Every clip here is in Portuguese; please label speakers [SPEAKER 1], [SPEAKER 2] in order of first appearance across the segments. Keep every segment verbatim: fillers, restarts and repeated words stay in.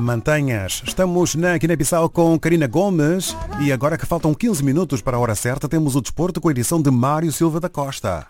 [SPEAKER 1] mantenhas. Estamos na Guiné-Bissau com Karina Gomes e agora que faltam quinze minutos para a hora certa, temos o desporto com a edição de Mário Silva da Costa.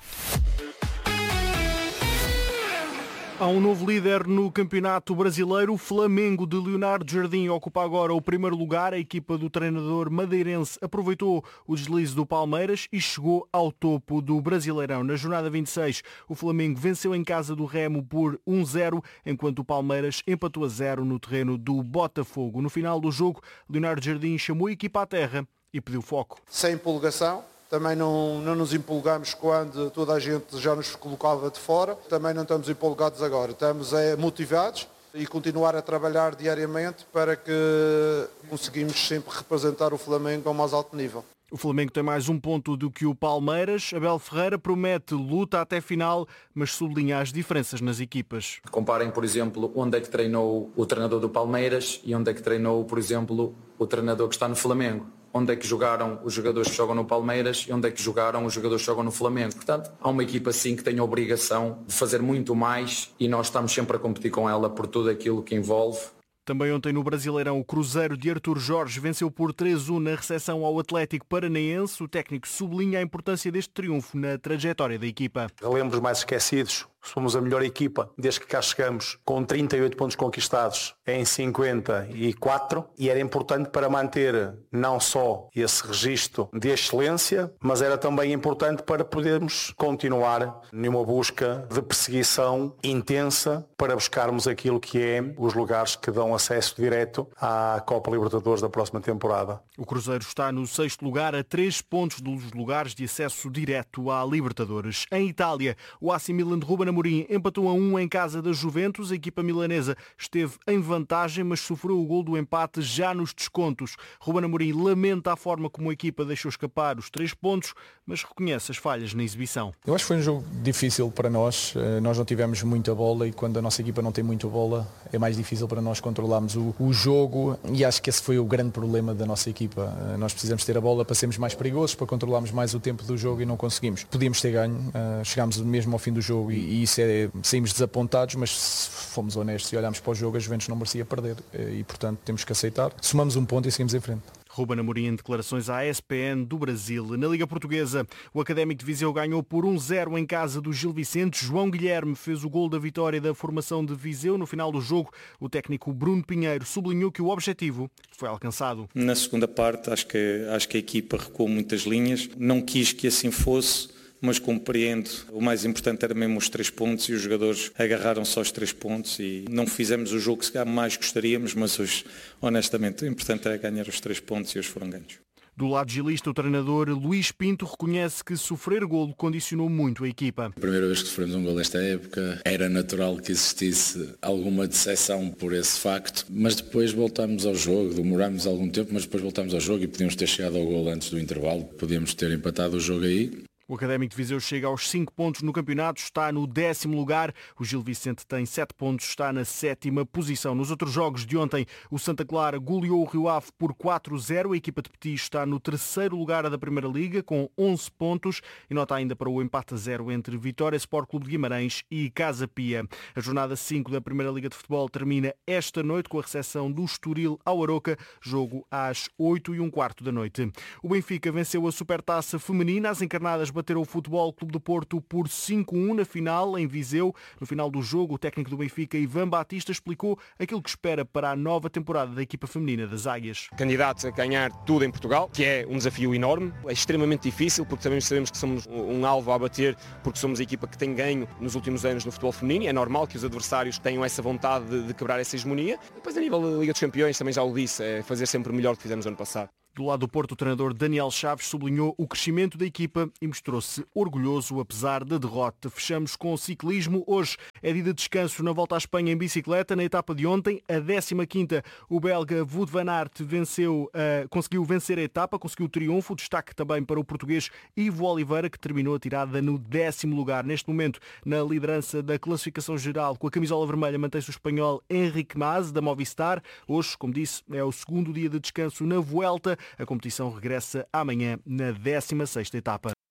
[SPEAKER 2] Há um novo líder no Campeonato Brasileiro. O Flamengo de Leonardo Jardim ocupa agora o primeiro lugar. A equipa do treinador madeirense aproveitou o deslize do Palmeiras e chegou ao topo do Brasileirão. Na jornada vinte e seis, o Flamengo venceu em casa do Remo por um a zero, enquanto o Palmeiras empatou a zero no terreno do Botafogo. No final do jogo, Leonardo Jardim chamou a equipa à terra e pediu foco.
[SPEAKER 3] Sem empolgação. Também não, não nos empolgamos quando toda a gente já nos colocava de fora. Também não estamos empolgados agora. Estamos é, motivados e continuar a trabalhar diariamente para que conseguimos sempre representar o Flamengo ao mais alto nível.
[SPEAKER 2] O Flamengo tem mais um ponto do que o Palmeiras. Abel Ferreira promete luta até final, mas sublinha as diferenças nas equipas.
[SPEAKER 4] Comparem, por exemplo, onde é que treinou o treinador do Palmeiras e onde é que treinou, por exemplo, o treinador que está no Flamengo. Onde é que jogaram os jogadores que jogam no Palmeiras e onde é que jogaram os jogadores que jogam no Flamengo. Portanto, há uma equipa assim que tem a obrigação de fazer muito mais e nós estamos sempre a competir com ela por tudo aquilo que envolve.
[SPEAKER 2] Também ontem no Brasileirão, o Cruzeiro de Artur Jorge venceu por três a um na recepção ao Atlético Paranaense. O técnico sublinha a importância deste triunfo na trajetória da equipa.
[SPEAKER 5] Relembros mais esquecidos. Somos a melhor equipa desde que cá chegamos, com trinta e oito pontos conquistados em cinquenta e quatro, e era importante para manter não só esse registro de excelência, mas era também importante para podermos continuar numa busca de perseguição intensa para buscarmos aquilo que é os lugares que dão acesso direto à Copa Libertadores da próxima temporada.
[SPEAKER 2] O Cruzeiro está no sexto lugar, a três pontos dos lugares de acesso direto à Libertadores. Em Itália, o A C Milan de Ruben Amorim empatou a um em casa da Juventus. A equipa milanesa esteve em vantagem, mas sofreu o gol do empate já nos descontos. Ruben Amorim lamenta a forma como a equipa deixou escapar os três pontos, mas reconhece as falhas na exibição.
[SPEAKER 6] Eu acho que foi um jogo difícil para nós. Nós não tivemos muita bola e quando a nossa equipa não tem muita bola é mais difícil para nós controlarmos o, o jogo, e acho que esse foi o grande problema da nossa equipa. Nós precisamos ter a bola para sermos mais perigosos, para controlarmos mais o tempo do jogo e não conseguimos. Podíamos ter ganho, chegámos mesmo ao fim do jogo e, e isso é, saímos desapontados, mas se fomos honestos e olhámos para o jogo, a Juventus não merecia perder e portanto temos que aceitar. Somamos um ponto e seguimos em frente.
[SPEAKER 2] Ruben Amorim em declarações à E S P N do Brasil. Na Liga Portuguesa, o Académico de Viseu ganhou por um a zero em casa do Gil Vicente. João Guilherme fez o gol da vitória da formação de Viseu. No final do jogo, o técnico Bruno Pinheiro sublinhou que o objetivo foi alcançado.
[SPEAKER 7] Na segunda parte, acho que, acho que a equipa recuou muitas linhas. Não quis que assim fosse, mas compreendo. O mais importante era mesmo os três pontos e os jogadores agarraram só os três pontos e não fizemos o jogo que mais gostaríamos, mas hoje, honestamente, o importante era ganhar os três pontos e hoje foram ganhos.
[SPEAKER 2] Do lado gilista, o treinador Luís Pinto reconhece que sofrer golo condicionou muito a equipa.
[SPEAKER 8] A primeira vez que sofremos um golo esta época, era natural que existisse alguma decepção por esse facto, mas depois voltámos ao jogo, demorámos algum tempo, mas depois voltámos ao jogo e podíamos ter chegado ao golo antes do intervalo, podíamos ter empatado o jogo aí.
[SPEAKER 2] O Académico de Viseu chega aos cinco pontos no campeonato, está no décimo lugar. O Gil Vicente tem sete pontos, está na sétima posição. Nos outros jogos de ontem, o Santa Clara goleou o Rio Ave por quatro a zero. A equipa de Petit está no terceiro lugar da Primeira Liga, com onze pontos. E nota ainda para o empate a zero entre Vitória Sport Clube de Guimarães e Casa Pia. A jornada cinco da Primeira Liga de Futebol termina esta noite com a recepção do Estoril ao Aroca, jogo às oito e um quarto da noite. O Benfica venceu a Supertaça Feminina. As encarnadas bateram o Futebol Clube do Porto por cinco a um na final, em Viseu. No final do jogo, o técnico do Benfica, Ivan Batista, explicou aquilo que espera para a nova temporada da equipa feminina das Águias.
[SPEAKER 9] Candidatos a ganhar tudo em Portugal, que é um desafio enorme. É extremamente difícil, porque também sabemos que somos um alvo a bater, porque somos a equipa que tem ganho nos últimos anos no futebol feminino. É normal que os adversários tenham essa vontade de, de quebrar essa hegemonia. Depois, a nível da Liga dos Campeões, também já o disse, é fazer sempre o melhor que fizemos ano passado.
[SPEAKER 2] Do lado do Porto, o treinador Daniel Chaves sublinhou o crescimento da equipa e mostrou-se orgulhoso apesar da derrota. Fechamos com o ciclismo. Hoje é dia de descanso na Volta à Espanha em bicicleta. Na etapa de ontem, a décima quinta, o belga Wout van Aert venceu, uh, conseguiu vencer a etapa, conseguiu o triunfo. Destaque também para o português Ivo Oliveira, que terminou a tirada no décimo lugar. Neste momento, na liderança da classificação geral, com a camisola vermelha, mantém-se o espanhol Enrique Mas, da Movistar. Hoje, como disse, é o segundo dia de descanso na Vuelta. A competição regressa amanhã na décima sexta etapa.